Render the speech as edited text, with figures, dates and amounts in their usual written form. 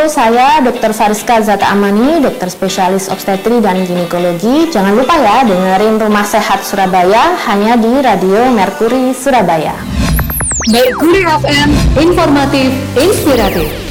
saya Dr. Fariska Zata Amani, dokter spesialis obstetri dan ginekologi. Jangan lupa ya dengerin Rumah Sehat Surabaya hanya di Radio Merkuri Surabaya. Merkuri FM, informatif, inspiratif.